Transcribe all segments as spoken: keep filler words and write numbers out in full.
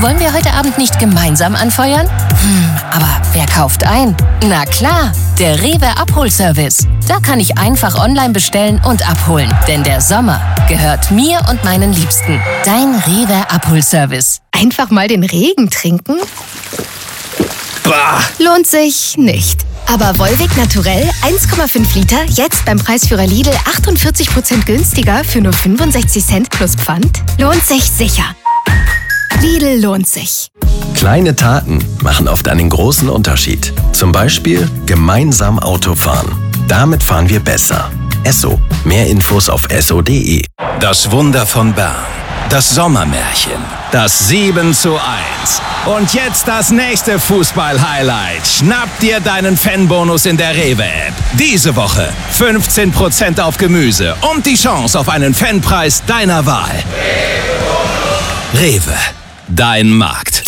Wollen wir heute Abend nicht gemeinsam anfeuern? Hm, aber wer kauft ein? Na klar, der Rewe Abholservice. Da kann ich einfach online bestellen und abholen. Denn der Sommer gehört mir und meinen Liebsten. Dein Rewe Abholservice. Einfach mal den Regen trinken? Bah. Lohnt sich nicht. Aber Volvic Naturell eins Komma fünf Liter, jetzt beim Preisführer Lidl achtundvierzig Prozent günstiger für nur fünfundsechzig Cent plus Pfand? Lohnt sich sicher. Lidl lohnt sich. Kleine Taten machen oft einen großen Unterschied. Zum Beispiel gemeinsam Auto fahren. Damit fahren wir besser. Esso. Mehr Infos auf esso punkt de. Das Wunder von Bern. Das Sommermärchen. Das sieben zu eins. Und jetzt das nächste Fußball-Highlight. Schnapp dir deinen Fanbonus in der Rewe-App. Diese Woche fünfzehn Prozent auf Gemüse und die Chance auf einen Fanpreis deiner Wahl. Rewe. Dein Markt.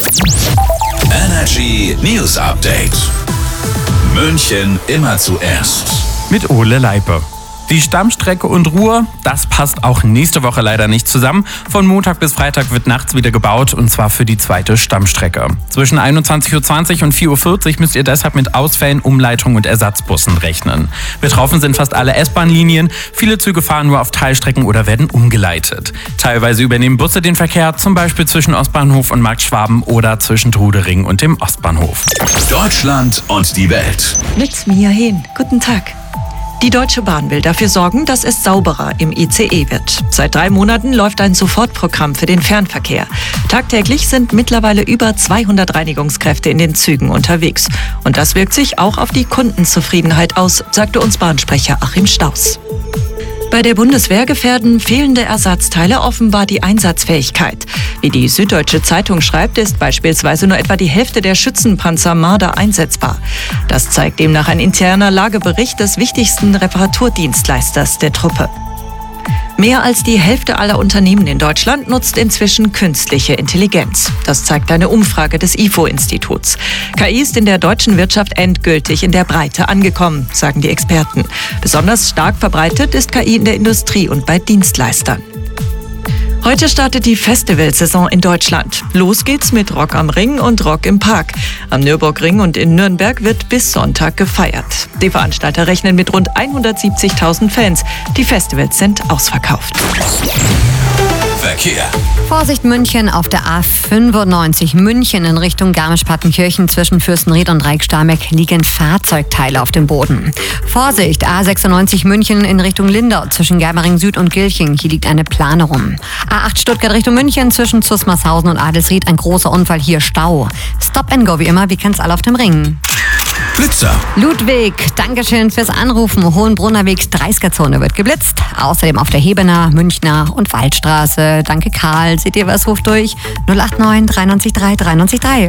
Energy News Update. München immer zuerst. Mit Ole Leipe. Die Stammstrecke und Ruhe, das passt auch nächste Woche leider nicht zusammen. Von Montag bis Freitag wird nachts wieder gebaut und zwar für die zweite Stammstrecke. Zwischen einundzwanzig Uhr zwanzig und vier Uhr vierzig müsst ihr deshalb mit Ausfällen, Umleitungen und Ersatzbussen rechnen. Betroffen sind fast alle S-Bahn-Linien. Viele Züge fahren nur auf Teilstrecken oder werden umgeleitet. Teilweise übernehmen Busse den Verkehr, zum Beispiel zwischen Ostbahnhof und Markt Schwaben oder zwischen Trudering und dem Ostbahnhof. Deutschland und die Welt. Mit Mia Hehn. Guten Tag. Die Deutsche Bahn will dafür sorgen, dass es sauberer im I C E wird. Seit drei Monaten läuft ein Sofortprogramm für den Fernverkehr. Tagtäglich sind mittlerweile über zweihundert Reinigungskräfte in den Zügen unterwegs. Und das wirkt sich auch auf die Kundenzufriedenheit aus, sagte uns Bahnsprecher Achim Staus. Bei der Bundeswehr gefährden fehlende Ersatzteile offenbar die Einsatzfähigkeit. Wie die Süddeutsche Zeitung schreibt, ist beispielsweise nur etwa die Hälfte der Schützenpanzer Marder einsetzbar. Das zeigt demnach ein interner Lagebericht des wichtigsten Reparaturdienstleisters der Truppe. Mehr als die Hälfte aller Unternehmen in Deutschland nutzt inzwischen künstliche Intelligenz. Das zeigt eine Umfrage des I F O-Instituts. K I ist in der deutschen Wirtschaft endgültig in der Breite angekommen, sagen die Experten. Besonders stark verbreitet ist K I in der Industrie und bei Dienstleistern. Heute startet die Festivalsaison in Deutschland. Los geht's mit Rock am Ring und Rock im Park. Am Nürburgring und in Nürnberg wird bis Sonntag gefeiert. Die Veranstalter rechnen mit rund hundertsiebzigtausend Fans. Die Festivals sind ausverkauft. Verkehr. Vorsicht München auf der A fünfundneunzig München in Richtung Garmisch-Partenkirchen zwischen Fürstenried und Reik-Starmeck liegen Fahrzeugteile auf dem Boden. Vorsicht A sechsundneunzig München in Richtung Lindau zwischen Germering Süd und Gilching. Hier liegt eine Plane rum. A acht Stuttgart Richtung München zwischen Zusmarshausen und Adelsried ein großer Unfall, hier Stau. Stop and go wie immer, wir kennen's alle auf dem Ring. Blitzer. Ludwig, Dankeschön fürs Anrufen. Hohenbrunner Weg, dreißiger-Zone wird geblitzt. Außerdem auf der Hebener, Münchner und Waldstraße. Danke Karl, seht ihr was, ruft durch null acht neun drei neun drei drei neun drei.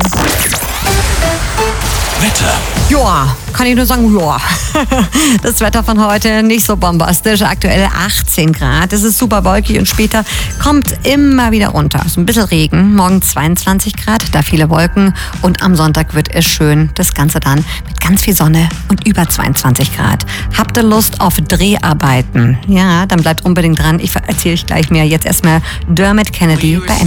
Wetter. Joa, kann ich nur sagen, joa. Das Wetter von heute nicht so bombastisch. Aktuell achtzehn Grad. Es ist super wolkig und später kommt immer wieder runter. So ein bisschen Regen. Morgen zweiundzwanzig Grad, da viele Wolken. Und am Sonntag wird es schön. Das Ganze dann mit ganz viel Sonne und über zweiundzwanzig Grad. Habt ihr Lust auf Dreharbeiten? Ja, dann bleibt unbedingt dran. Ich erzähle euch gleich mehr. Jetzt erstmal Dermot Kennedy bei